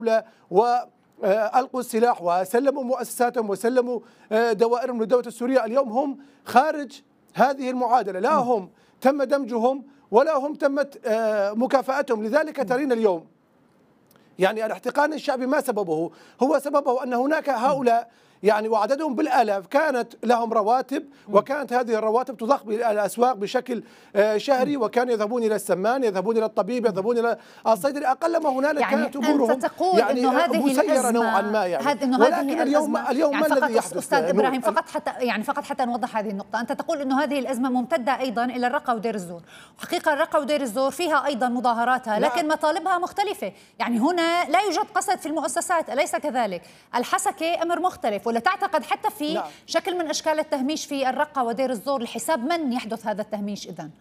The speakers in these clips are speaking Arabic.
وألقوا السلاح وسلموا مؤسساتهم وسلموا دوائرهم للدولة السورية، اليوم هم خارج هذه المعادلة، لا هم تم دمجهم ولا هم تمت مكافأتهم. لذلك ترين اليوم يعني الاحتقان الشعبي ما سببه؟ هو سببه أن هناك هؤلاء يعني وعددهم بالآلاف كانت لهم رواتب، وكانت هذه الرواتب تضخ بالأسواق بشكل شهري، وكانوا يذهبون إلى السمان، يذهبون إلى الطبيب، يذهبون إلى الصيدلي، أقل ما هنالك يعني كانت أمورهم أنت تقول يعني إنه هذه مسيرة نوعا ما يعني. ولكن اليوم يعني ما الذي يحدث؟ أستاذ إبراهيم فقط حتى نوضح هذه النقطة، أنت تقول إنه هذه الأزمة ممتدة أيضا إلى الرقة ودير الزور. حقيقة الرقة ودير الزور فيها أيضا مظاهراتها، لكن مطالبها مختلفة. يعني هنا لا يوجد قسد في المؤسسات، أليس كذلك؟ الحسكة أمر مختلف، ولا تعتقد حتى في شكل من أشكال التهميش في الرقة ودير الزور لحساب من يحدث هذا التهميش إذن؟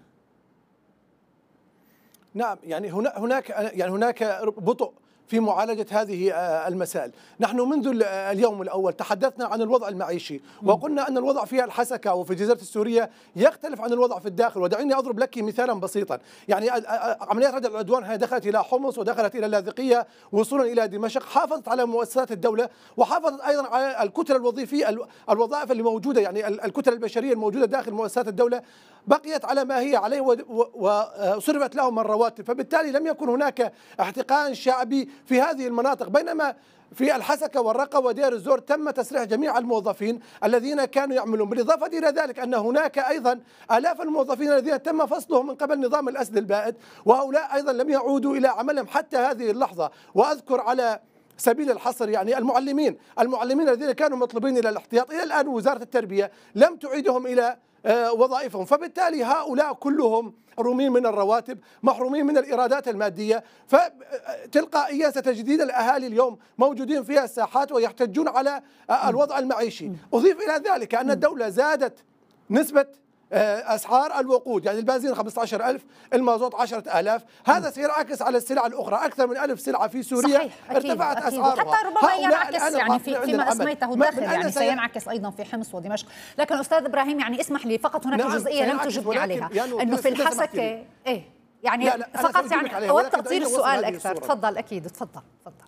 نعم، يعني هناك بطء في معالجة هذه المسائل. نحن منذ اليوم الأول تحدثنا عن الوضع المعيشي، وقلنا أن الوضع في الحسكة وفي الجزيرة السورية يختلف عن الوضع في الداخل. ودعيني أضرب لك مثالا بسيطا. يعني عمليات ردع العدوان هي دخلت إلى حمص ودخلت إلى اللاذقية وصولا إلى دمشق، حافظت على مؤسسات الدولة وحافظت أيضا على الكتل الوظيفية، الوظائف اللي موجودة، يعني الكتل البشرية الموجودة داخل مؤسسات الدولة بقيت على ما هي عليه وصرفت لهم الرواتب. فبالتالي لم يكن هناك احتقان شعبي في هذه المناطق، بينما في الحسكة والرقة ودير الزور تم تسريح جميع الموظفين الذين كانوا يعملون. بالإضافة إلى ذلك أن هناك أيضا آلاف الموظفين الذين تم فصلهم من قبل نظام الأسد البائد، وهؤلاء أيضا لم يعودوا إلى عملهم حتى هذه اللحظة. وأذكر على سبيل الحصر يعني المعلمين الذين كانوا مطلوبين إلى الاحتياط، إلى الآن وزارة التربية لم تعيدهم إلى وظائفهم. فبالتالي هؤلاء كلهم محرومين من الرواتب، محرومين من الإيرادات المادية، فتلقائيا ستجدين الأهالي اليوم موجودين في الساحات ويحتجون على الوضع المعيشي. أضيف إلى ذلك أن الدولة زادت نسبة أسعار الوقود، يعني البنزين 15,000، المازوت 10,000، هذا سينعكس على السلع الأخرى. أكثر من 1000 سلعة في سوريا صحيح ارتفعت أسعارها، وحتى ربما ينعكس يعني فيما أسميته الداخل، يعني سينعكس أيضا في حمص ودمشق. لكن أستاذ إبراهيم يعني اسمح لي فقط، هناك جزئية لم تجبني عليها، أنه في الحسكة يعني فقط يعني أود تقدير السؤال أكثر. تفضل. أكيد تفضل.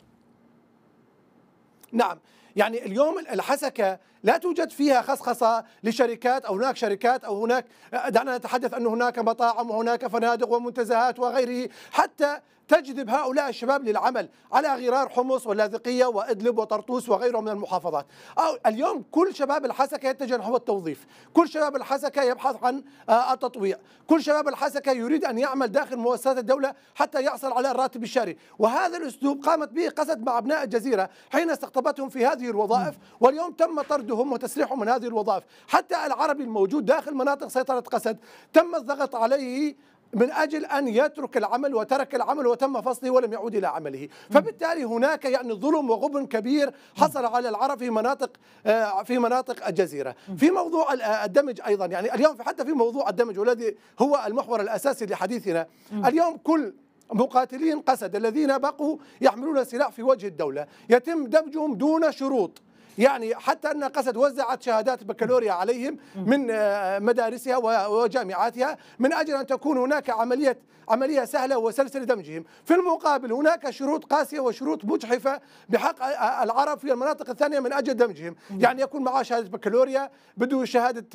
نعم، يعني اليوم الحسكة لا توجد فيها خصخصة لشركات أو هناك شركات أو هناك، دعنا نتحدث أن هناك مطاعم وهناك فنادق ومنتزهات وغيره حتى تجذب هؤلاء الشباب للعمل على غرار حمص واللاذقية وإدلب وطرطوس وغيرها من المحافظات. اليوم كل شباب الحسكة يتجه نحو التوظيف، كل شباب الحسكة يبحث عن التطويع، كل شباب الحسكة يريد أن يعمل داخل مؤسسات الدولة حتى يحصل على الراتب الشهري. وهذا الأسلوب قامت به قسد مع أبناء الجزيرة حين استقطبتهم في هذه الوظائف، واليوم تم طردهم وتسريحهم من هذه الوظائف. حتى العربي الموجود داخل مناطق سيطرة قسد تم الضغط عليه من أجل أن يترك العمل، وترك العمل وتم فصله ولم يعود إلى عمله. فبالتالي هناك يعني ظلم وغبن كبير حصل على العرب في مناطق الجزيرة. في موضوع الدمج أيضا، يعني اليوم حتى في موضوع الدمج والذي هو المحور الأساسي لحديثنا، اليوم كل مقاتلين قسد الذين بقوا يحملون السلاح في وجه الدولة يتم دمجهم دون شروط. يعني حتى أن قسد وزعت شهادات بكالوريا عليهم من مدارسها وجامعاتها من أجل أن تكون هناك عملية سهلة وسلسلة دمجهم. في المقابل هناك شروط قاسية وشروط مجحفة بحق العرب في المناطق الثانية من أجل دمجهم، يعني يكون معه شهادة بكالوريا بدون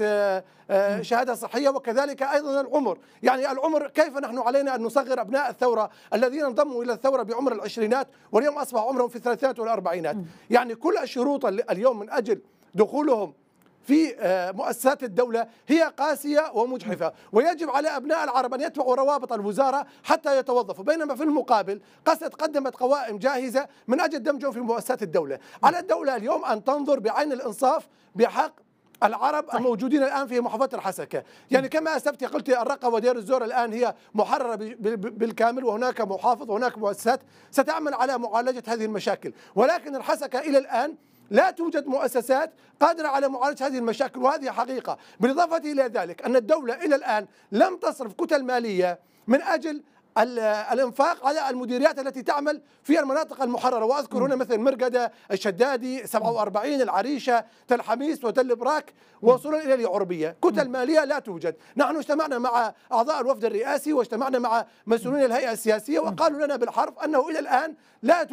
شهادة صحية، وكذلك أيضا العمر. يعني العمر، كيف نحن علينا أن نصغر أبناء الثورة الذين انضموا إلى الثورة بعمر العشرينات واليوم أصبح عمرهم في الثلاثينات والأربعينات؟ يعني كل الشروط اليوم من أجل دخولهم في مؤسسات الدولة هي قاسية ومجحفة، ويجب على أبناء العرب أن يتبعوا روابط الوزارة حتى يتوظفوا. بينما في المقابل قسد قدمت قوائم جاهزة من أجل دمجهم في مؤسسات الدولة. على الدولة اليوم أن تنظر بعين الإنصاف بحق العرب الموجودين الآن في محافظة الحسكة. يعني كما أسلفت قلت الرقة ودير الزور الآن هي محررة بالكامل، وهناك محافظ وهناك مؤسسات ستعمل على معالجة هذه المشاكل، ولكن الحسكة إلى الآن لا توجد مؤسسات قادرة على معالجة هذه المشاكل، وهذه حقيقة. بالإضافة إلى ذلك أن الدولة إلى الآن لم تصرف كتل مالية من أجل الانفاق على المديريات التي تعمل في المناطق المحررة. وأذكر هنا مثل مرقدة، الشدادي، 47، العريشة، تل حميس وتل براك وصولا إلى العربية. كتل مالية لا توجد. نحن اجتمعنا مع أعضاء الوفد الرئاسي واجتمعنا مع مسؤولين الهيئة السياسية وقالوا لنا بالحرف أنه إلى الآن لا توجد